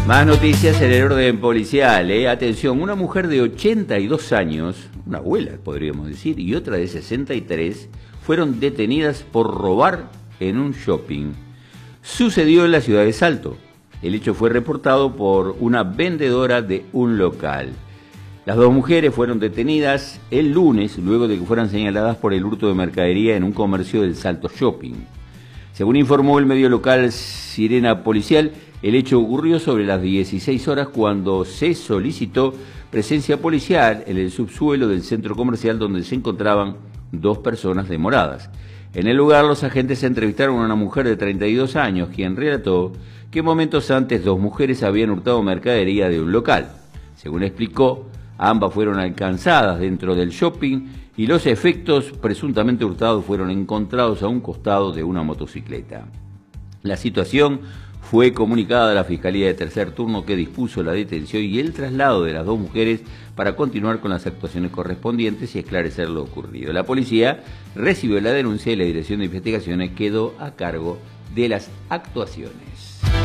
Más noticias en el orden policial. Atención, una mujer de 82 años, una abuela podríamos decir, y otra de 63, fueron detenidas por robar en un shopping. Sucedió en la ciudad de Salto. El hecho fue reportado por una vendedora de un local. Las dos mujeres fueron detenidas el lunes luego de que fueran señaladas por el hurto de mercadería en un comercio del Salto Shopping. Según informó el medio local Sirena Policial, el hecho ocurrió sobre las 16 horas cuando se solicitó presencia policial en el subsuelo del centro comercial donde se encontraban dos personas demoradas. En el lugar, los agentes entrevistaron a una mujer de 32 años, quien relató que momentos antes dos mujeres habían hurtado mercadería de un local. Según explicó, ambas fueron alcanzadas dentro del shopping y los efectos presuntamente hurtados fueron encontrados a un costado de una motocicleta. La situación fue comunicada a la Fiscalía de Tercer Turno, que dispuso la detención y el traslado de las dos mujeres para continuar con las actuaciones correspondientes y esclarecer lo ocurrido. La policía recibió la denuncia y la Dirección de Investigaciones quedó a cargo de las actuaciones.